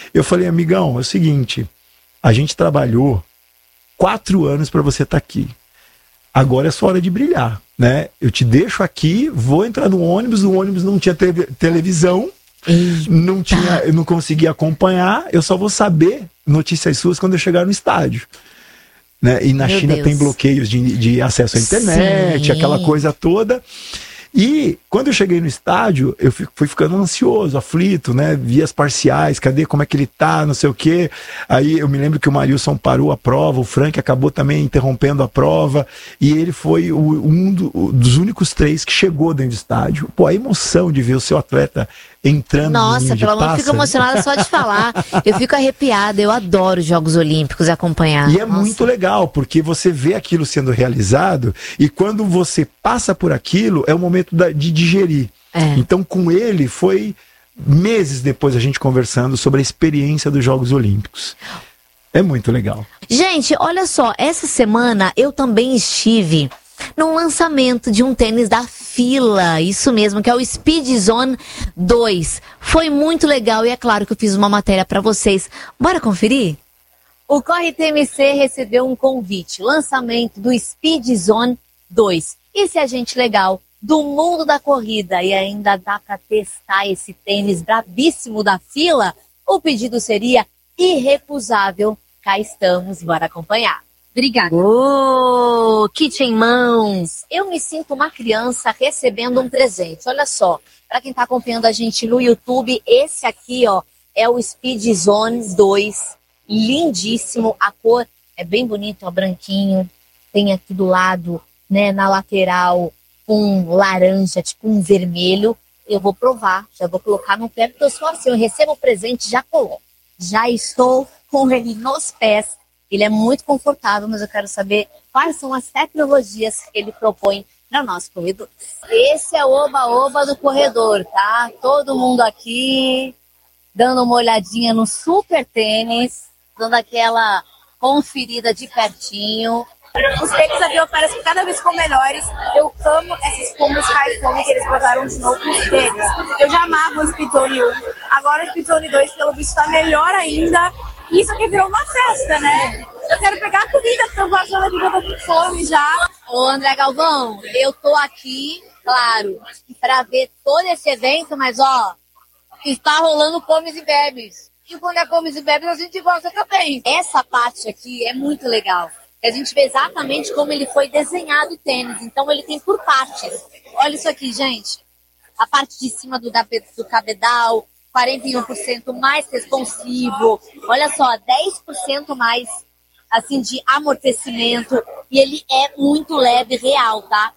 Eu falei, amigão, é o seguinte, a gente trabalhou 4 anos para você estar aqui. Agora é sua hora de brilhar, né? Eu te deixo aqui, vou entrar no ônibus, o ônibus não tinha televisão, eu não conseguia acompanhar, eu só vou saber notícias suas quando eu chegar no estádio. Né? E na China tem bloqueios de acesso à internet, aquela coisa toda. E quando eu cheguei no estádio, eu fui ficando ansioso, aflito, né? Vi as parciais, cadê, como é que ele tá, não sei o quê. Aí eu me lembro que o Marilson parou a prova, o Frank acabou também interrompendo a prova, e ele foi um dos únicos 3 que chegou dentro do estádio. Pô, a emoção de ver o seu atleta entrando. Nossa, pelo amor, eu fico emocionada só de falar. Eu fico arrepiada, eu adoro os Jogos Olímpicos e acompanhar. E é muito legal, porque você vê aquilo sendo realizado e quando você passa por aquilo, é o momento de digerir. Então, com ele, foi meses depois a gente conversando sobre a experiência dos Jogos Olímpicos. É muito legal. Gente, olha só, essa semana eu também estive no lançamento de um tênis da Fila, isso mesmo, que é o Speed Zone 2. Foi muito legal e é claro que eu fiz uma matéria para vocês. Bora conferir? O Corre TMC recebeu um convite, lançamento do Speed Zone 2. Esse agente legal do mundo da corrida e ainda dá para testar esse tênis brabíssimo da Fila? O pedido seria irrecusável. Cá estamos, bora acompanhar. Obrigada. Kit em mãos. Eu me sinto uma criança recebendo um presente. Olha só, para quem está acompanhando a gente no YouTube, esse aqui, ó, é o Speed Zone 2. Lindíssimo. A cor é bem bonita, ó, branquinho. Tem aqui do lado, né, na lateral, um laranja, tipo um vermelho. Eu vou provar, já vou colocar no pé, porque eu sou assim, eu recebo o presente, já coloco. Já estou com ele nos pés. Ele é muito confortável, mas eu quero saber quais são as tecnologias que ele propõe para o nosso corredor. Esse é o oba-oba do corredor, tá? Todo mundo aqui dando uma olhadinha no super tênis, dando aquela conferida de pertinho. Os tênis aqui parecem que cada vez ficam melhores. Eu amo essas espumas high foam que eles botaram de novo nos tênis. Eu já amava o Speed Zone 1. Agora o Speed Zone 2, pelo visto, está melhor ainda. Isso aqui virou uma festa, né? Eu quero pegar a comida, porque eu gosto de eu tô com fome já. Ô, André Galvão, eu tô aqui, claro, para ver todo esse evento, mas ó, está rolando comes e bebes. E quando é comes e bebes, a gente gosta também. Essa parte aqui é muito legal. A gente vê exatamente como ele foi desenhado o tênis. Então ele tem por partes. Olha isso aqui, gente. A parte de cima do cabedal, 41% mais responsivo. Olha só, 10% mais assim de amortecimento. E ele é muito leve, real, tá?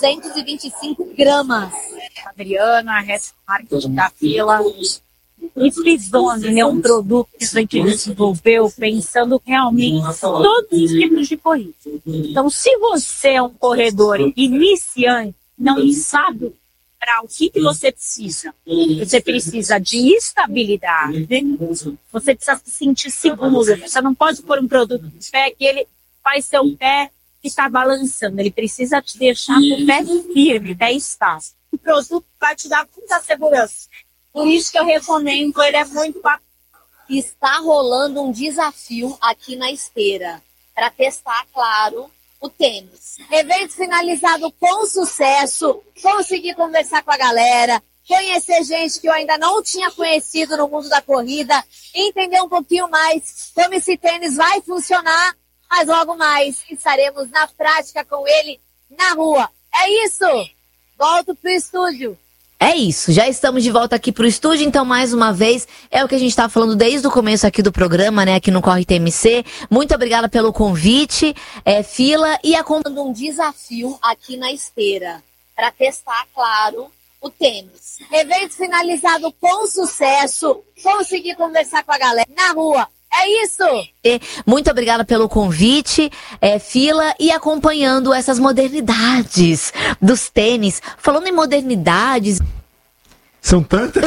225 gramas. Adriana, Head Marketing da Fila. O Speed Zone é um produto que a gente desenvolveu pensando realmente em todos os tipos de corrida. Então, se você é um corredor iniciante, não sabe para o que você precisa. Você precisa de estabilidade, você precisa se sentir seguro. Você não pode pôr um produto no pé que ele faz seu pé ficar balançando. Ele precisa te deixar com o pé firme, pé estável. O produto vai te dar muita segurança. Por isso que eu recomendo, ele é muito bacana. Está rolando um desafio aqui na esteira para testar, claro, o tênis. Evento finalizado com sucesso, consegui conversar com a galera, conhecer gente que eu ainda não tinha conhecido no mundo da corrida, entender um pouquinho mais como esse tênis vai funcionar, mas logo mais estaremos na prática com ele na rua. É isso! Volto pro estúdio. É isso, já estamos de volta aqui pro estúdio, então mais uma vez, é o que a gente tá falando desde o começo aqui do programa, né, aqui no Corre TMC. Muito obrigada pelo convite, Fila, e acompanhando um desafio aqui na esteira, para testar, claro, o tênis. Evento finalizado com sucesso, consegui conversar com a galera na rua. É isso! Muito obrigada pelo convite, Fila, e acompanhando essas modernidades dos tênis. Falando em modernidades... São tantas?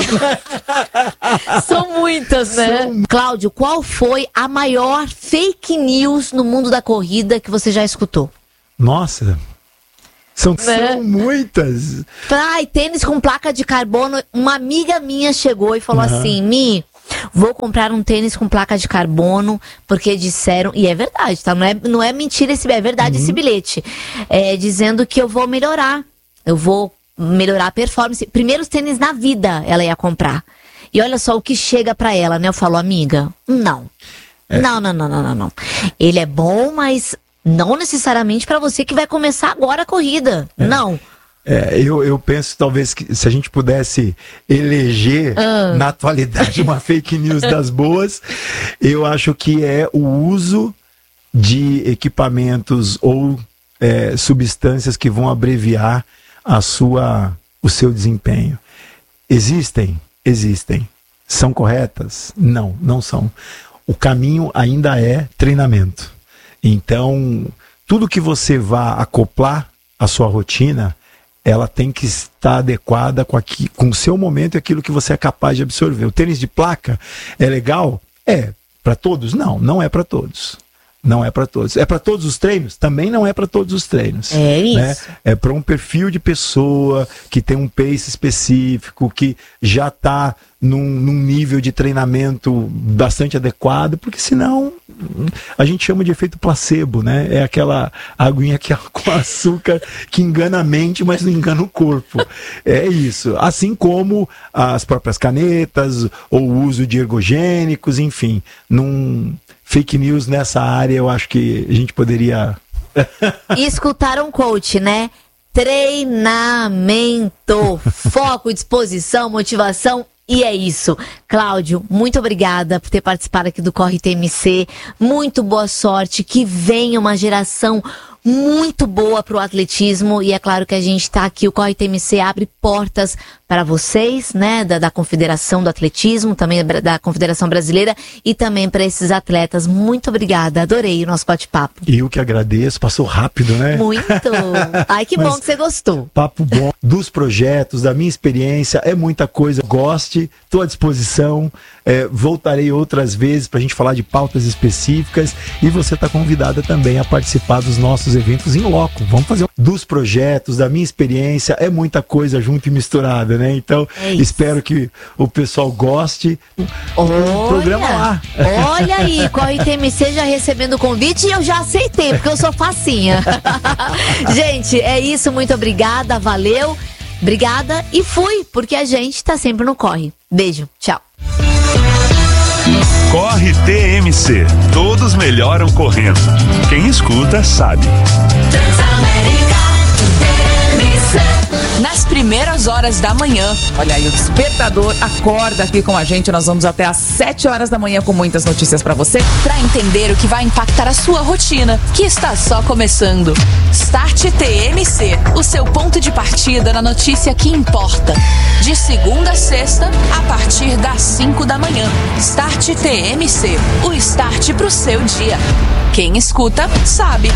São muitas, né? Cláudio, qual foi a maior fake news no mundo da corrida que você já escutou? Nossa... São muitas. Ai, tênis com placa de carbono. Uma amiga minha chegou e falou assim, Mi, Vou comprar um tênis com placa de carbono, porque disseram, e é verdade, tá? Não é mentira é verdade esse bilhete. Dizendo que eu vou melhorar. Eu vou melhorar a performance. Primeiros tênis na vida ela ia comprar. E olha só o que chega pra ela, né? Eu falo, amiga, não. Não. Ele é bom, mas não necessariamente pra você que vai começar agora a corrida. Não. Eu penso talvez que se a gente pudesse eleger na atualidade uma fake news das boas, eu acho que é o uso de equipamentos ou substâncias que vão abreviar o seu desempenho. Existem. São corretas? Não são. O caminho ainda é treinamento. Então, tudo que você vá acoplar à sua rotina, ela tem que estar adequada com o seu momento e aquilo que você é capaz de absorver. O tênis de placa é legal? Para todos? Não é para todos. Não é para todos. É para todos os treinos? Também não é para todos os treinos. É isso. Né? É para um perfil de pessoa que tem um pace específico, que já está num nível de treinamento bastante adequado, porque senão a gente chama de efeito placebo, né? É aquela aguinha com açúcar que engana a mente, mas não engana o corpo. É isso. Assim como as próprias canetas, ou o uso de ergogênicos, enfim. Fake news nessa área, eu acho que a gente poderia... E escutaram coach, né? Treinamento, foco, disposição, motivação. E é isso. Cláudio, muito obrigada por ter participado aqui do Corre TMC. Muito boa sorte. Que venha uma geração muito boa para o atletismo. E é claro que a gente está aqui, o Corre TMC abre portas para vocês, né? Da Confederação do Atletismo, também da Confederação Brasileira e também para esses atletas. Muito obrigada. Adorei o nosso bate-papo. Eu que agradeço. Passou rápido, né? Muito. Ai, que bom que você gostou. Papo bom dos projetos, da minha experiência. É muita coisa. Goste. Estou à disposição. Voltarei outras vezes para a gente falar de pautas específicas. E você está convidada também a participar dos nossos eventos em loco. Vamos fazer dos projetos, da minha experiência. É muita coisa junto e misturada, né? Então, espero que o pessoal goste. Programa lá. Olha aí, Corre TMC já recebendo o convite e eu já aceitei, porque eu sou facinha. Gente, é isso. Muito obrigada. Valeu. Obrigada e fui, porque a gente tá sempre no Corre. Beijo. Tchau. Corre TMC. Todos melhoram correndo. Quem escuta sabe. Nas primeiras horas da manhã. Olha aí, o despertador acorda aqui com a gente. Nós vamos até às 7 horas da manhã com muitas notícias pra você, pra entender o que vai impactar a sua rotina, que está só começando. Start TMC, o seu ponto de partida na notícia que importa. De segunda a sexta, a partir das 5 da manhã. Start TMC, o start pro seu dia. Quem escuta, sabe.